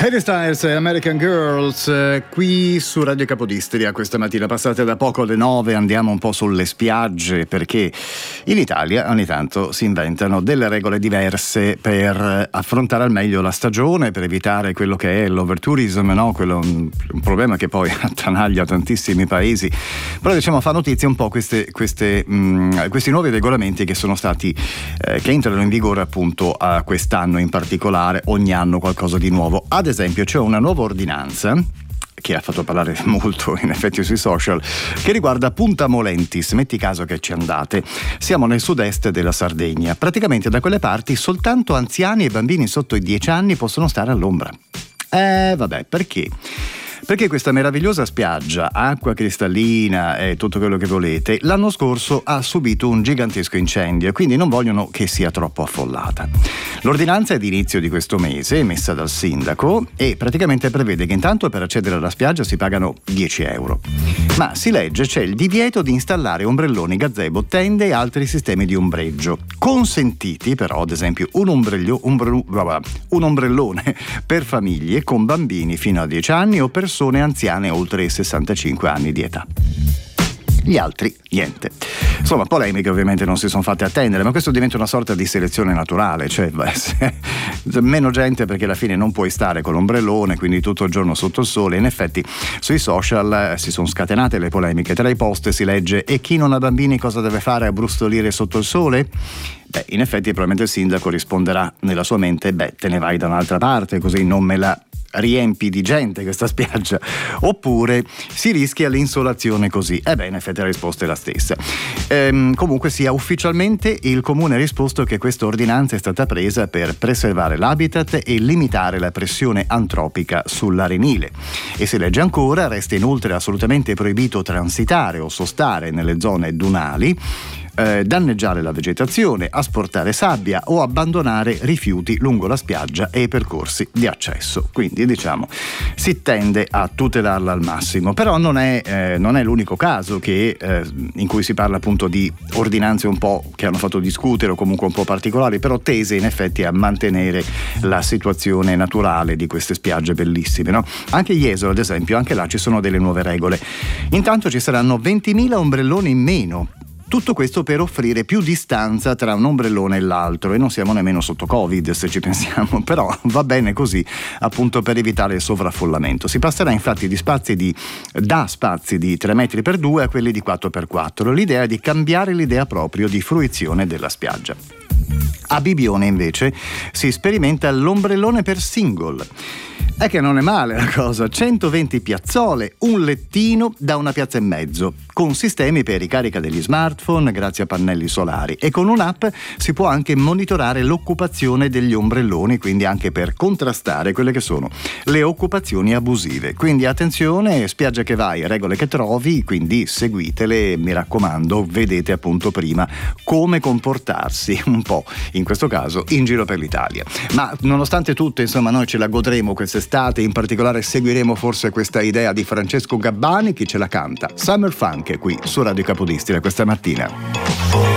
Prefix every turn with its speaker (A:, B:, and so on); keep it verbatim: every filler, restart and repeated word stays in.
A: Harry Styles e American Girls eh, qui su Radio Capodistria questa mattina, passate da poco le nove. Andiamo un po' sulle spiagge, perché in Italia ogni tanto si inventano delle regole diverse per affrontare al meglio la stagione, per evitare quello che è l'overtourism, no? Quello un, un problema che poi attanaglia tantissimi paesi. Però diciamo fa notizia un po' queste, queste, mh, questi nuovi regolamenti che sono stati eh, che entrano in vigore appunto a quest'anno in particolare. Ogni anno qualcosa di nuovo. Ad esempio c'è una nuova ordinanza che ha fatto parlare molto in effetti sui social, che riguarda Punta Molentis. Metti caso che ci andate, siamo nel sud-est della Sardegna, praticamente da quelle parti soltanto anziani e bambini sotto i dieci anni possono stare all'ombra. Eh vabbè, perché? Perché questa meravigliosa spiaggia, acqua cristallina e tutto quello che volete, l'anno scorso ha subito un gigantesco incendio e quindi non vogliono che sia troppo affollata. L'ordinanza è di inizio di questo mese, emessa dal sindaco, e praticamente prevede che intanto per accedere alla spiaggia si pagano dieci euro. Ma si legge c'è il divieto di installare ombrelloni, gazebo, tende e altri sistemi di ombreggio. Consentiti però, ad esempio, un, ombrellio, ombre, un ombrellone per famiglie con bambini fino a dieci anni o persone persone anziane oltre i sessantacinque anni di età. Gli altri niente. Insomma, polemiche ovviamente non si sono fatte attendere, ma questo diventa una sorta di selezione naturale, cioè beh, meno gente perché alla fine non puoi stare con l'ombrellone, quindi tutto il giorno sotto il sole. In effetti sui social eh, si sono scatenate le polemiche. Tra i post si legge: e chi non ha bambini cosa deve fare a brustolire sotto il sole? Beh, in effetti probabilmente il sindaco risponderà nella sua mente: beh, te ne vai da un'altra parte, così non me la riempi di gente questa spiaggia, oppure si rischia l'insolazione così. E beh, in effetti la risposta è la stessa. Ehm, comunque sia, ufficialmente il comune ha risposto che questa ordinanza è stata presa per preservare l'habitat e limitare la pressione antropica sull'arenile. E si legge ancora: resta inoltre assolutamente proibito transitare o sostare nelle zone dunali, Eh, danneggiare la vegetazione, asportare sabbia o abbandonare rifiuti lungo la spiaggia e i percorsi di accesso. Quindi diciamo si tende a tutelarla al massimo. Però non è, eh, non è l'unico caso che, eh, in cui si parla appunto di ordinanze un po' che hanno fatto discutere o comunque un po' particolari, però tese in effetti a mantenere la situazione naturale di queste spiagge bellissime, no? Anche Jesolo, ad esempio, anche là ci sono delle nuove regole. Intanto ci saranno ventimila ombrelloni in meno. Tutto questo per offrire più distanza tra un ombrellone e l'altro, e non siamo nemmeno sotto Covid se ci pensiamo, però va bene così appunto per evitare il sovraffollamento. Si passerà infatti di spazi di, da spazi di tre metri per due a quelli di quattro per quattro. L'idea è di cambiare l'idea proprio di fruizione della spiaggia. A Bibione invece si sperimenta l'ombrellone per single. È che non è male la cosa: centoventi piazzole, un lettino da una piazza e mezzo, con sistemi per ricarica degli smartphone grazie a pannelli solari, e con un'app si può anche monitorare l'occupazione degli ombrelloni, quindi anche per contrastare quelle che sono le occupazioni abusive. Quindi attenzione, spiaggia che vai, regole che trovi, quindi seguitele, mi raccomando, vedete appunto prima come comportarsi un po', in questo caso in giro per l'Italia. Ma nonostante tutto, insomma, noi ce la godremo quest'estate. In particolare seguiremo forse questa idea di Francesco Gabbani. Chi ce la canta? Summer Funk qui su Radio Capodistria questa mattina.